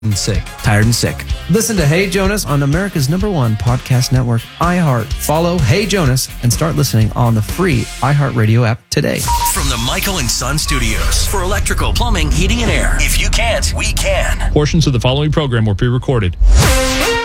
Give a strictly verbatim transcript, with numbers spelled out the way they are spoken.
and sick. Tired and sick. Listen to Hey Jonas on America's number one podcast network, iHeart. Follow Hey Jonas and start listening on the free iHeartRadio app today. From the Michael and Son Studios for electrical, plumbing, heating, and air. If you can't, we can. Portions of the following program were pre-recorded.